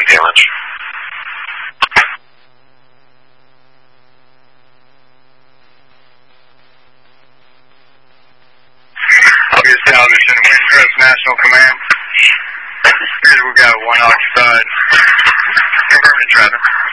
damage. August Alderson, Windcrest National Command. Here's we got one outside. Confirming traffic.